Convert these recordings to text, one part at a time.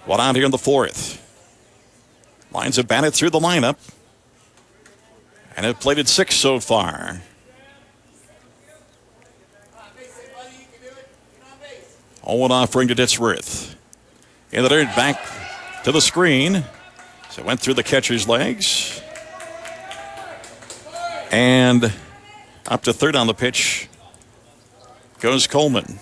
One out here in the fourth. Lines have batted through the lineup and have plated 6 so far. 0-1 offering to Ditzworth. In the dirt, back to the screen. So it went through the catcher's legs. And up to third on the pitch goes Coleman.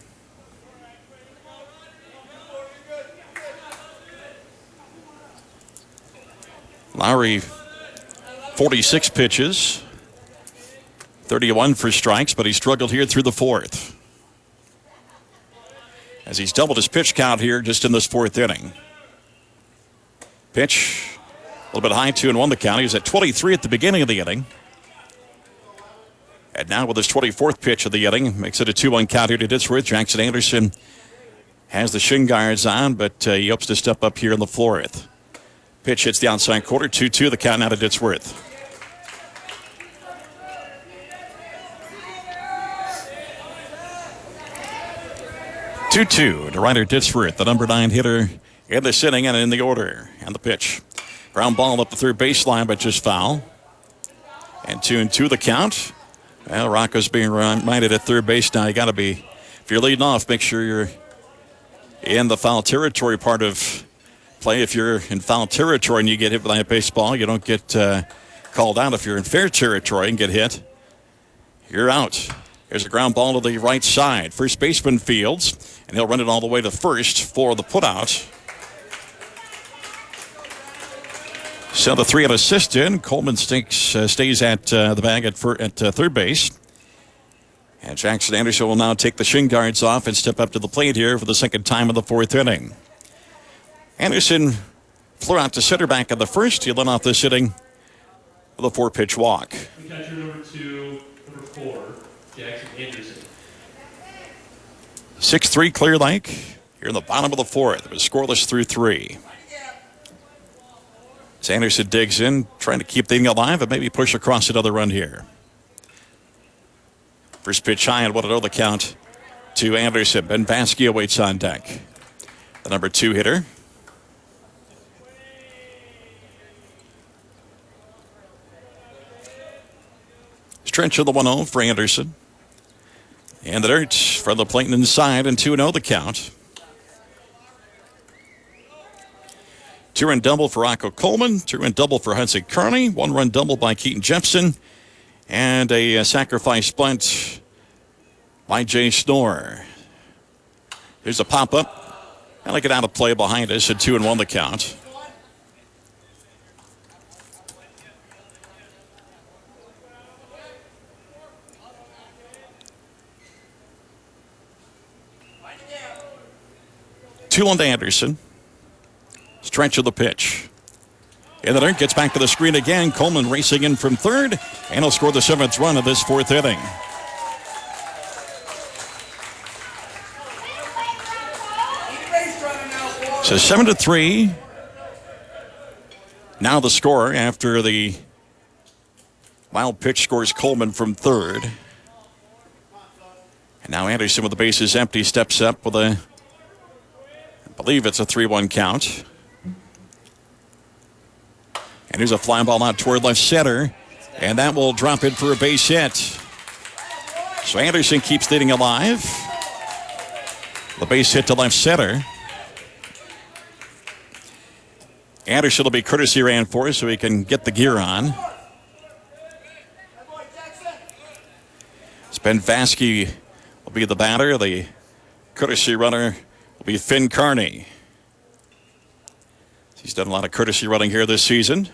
Lowry, 46 pitches, 31 for strikes, but he struggled here through the fourth, as he's doubled his pitch count here just in this fourth inning. Pitch, a little bit high, 2-1 the count. He was at 23 at the beginning of the inning. And now with his 24th pitch of the inning, makes it a 2-1 count here to Ditzworth. Jackson Anderson has the shin guards on, but he hopes to step up here in the fourth. Pitch hits the outside quarter, 2-2 the count now to Ditzworth. Two to Ryder Ditzworth, the number 9 hitter in this inning and in the order. And the pitch. Ground ball up the third baseline, but just foul. And 2-2 the count. Well, Rocco's being reminded at third base now. You got to be, if you're leading off, make sure you're in the foul territory part of play. If you're in foul territory and you get hit by a baseball, you don't get called out. If you're in fair territory and get hit, you're out. There's a ground ball to the right side. First baseman Fields, and he'll run it all the way to first for the putout. So the 3-out assist in. Coleman stays at the bag at third base. And Jackson Anderson will now take the shin guards off and step up to the plate here for the second time in the fourth inning. Anderson flew out to center back in the first. He led off this inning with a 4-pitch walk. Catcher number 2, number 4, Jackson Anderson. 6-3 Clear Lake here in the bottom of the fourth. It was scoreless through 3. As Anderson digs in, trying to keep the inning alive and maybe push across another run here. First pitch high and 1-0 the count to Anderson. Ben Vasquez waits on deck. The number 2 hitter. Stretch of the 1-0 for Anderson. And the dirt from the plate inside, and 2-0 the count. 2-run double for Rocco Coleman. 2-run double for Hudson Kearney. 1-run double by Keaton Jepson. And a sacrifice bunt by Jay Snore. There's a pop-up. I like it out of play behind us at 2-1 the count. Two on to Anderson. Stretch of the pitch. And the dirt gets back to the screen again. Coleman racing in from third, and he'll score the 7th run of this fourth inning. So 7-3. Now the score after the wild pitch scores Coleman from third. And now Anderson with the bases empty steps up with I believe it's a 3-1 count. And here's a fly ball out toward left center. And that will drop in for a base hit. So Anderson keeps the inning alive. The base hit to left center. Anderson will be courtesy ran for so he can get the gear on. Ben Vasquez will be the batter. The courtesy runner will be Finn Kearney. He's done a lot of courtesy running here this season.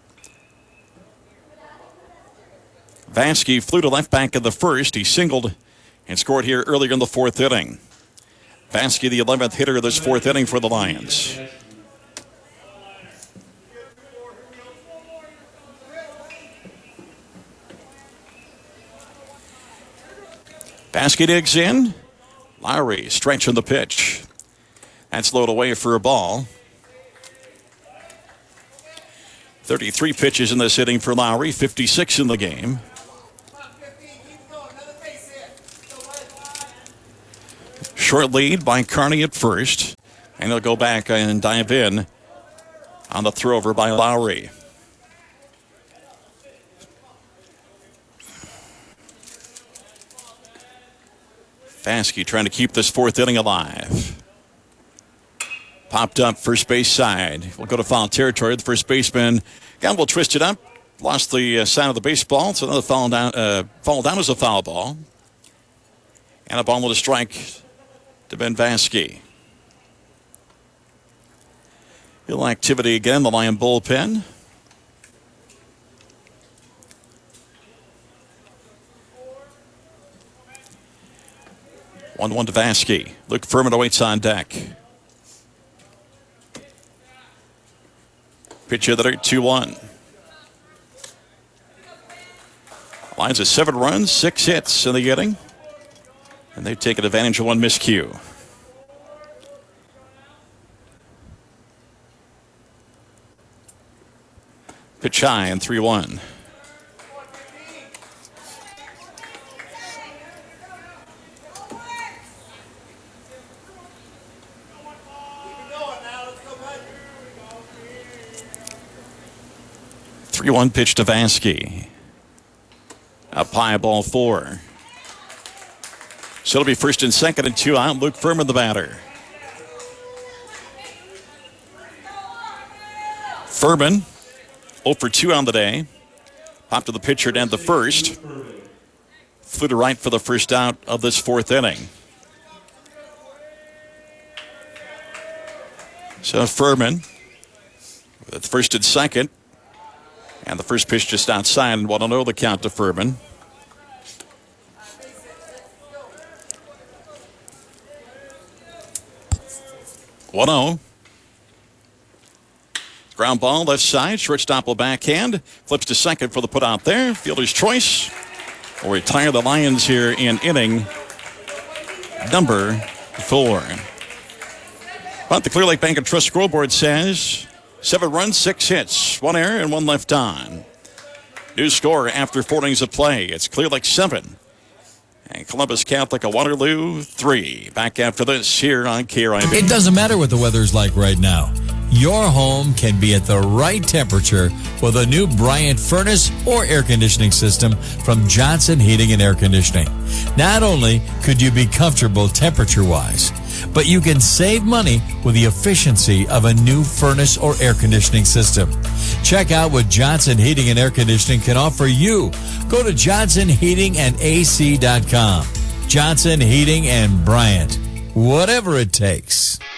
Vasquez flew to left back in the first. He singled and scored here earlier in the fourth inning. Vasquez, the 11th hitter of this fourth inning for the Lions. Vasquez digs in. Lowry stretching the pitch. That's low away for a ball. 33 pitches in this inning for Lowry, 56 in the game. Short lead by Kearney at first. And he'll go back and dive in on the throw-over by Lowry. Vaske trying to keep this fourth inning alive. Popped up first base side. We'll go to foul territory. The first baseman got will twist it up. Lost the side of the baseball. So another fall down is a foul ball. And a ball with a strike to Ben Vaske. Little activity again, the Lion bullpen. One to Vaske. Luke Furman awaits on deck. Pitch of the dirt, 2-1. Lions at 7 runs, 6 hits in the inning. And they've taken advantage of one miscue. Pitch high and 3-1. One pitch to Vaske. Up high, ball 4. So it'll be first and second and 2 out. Luke Furman, the batter. Furman, 0 for 2 on the day. Popped to the pitcher to end the first. Flew to right for the first out of this fourth inning. So Furman, with first and second. And the first pitch just outside, and 1-0 the count to Furman. Ground ball left side, shortstop will backhand. Flips to second for the put out there. Fielder's choice. Will retire the Lions here in inning number 4. But the Clear Lake Bank and Trust scoreboard says 7 runs, 6 hits, 1 error, and 1 left on. New score after 4 innings of play. It's Clear Lake 7 and Columbus Catholic a Waterloo 3. Back after this here on KRIV. It doesn't matter what the weather's like right now. Your home can be at the right temperature with a new Bryant furnace or air conditioning system from Johnson Heating and Air Conditioning. Not only could you be comfortable temperature-wise, but you can save money with the efficiency of a new furnace or air conditioning system. Check out what Johnson Heating and Air Conditioning can offer you. Go to johnsonheatingandac.com. Johnson Heating and Bryant. Whatever it takes.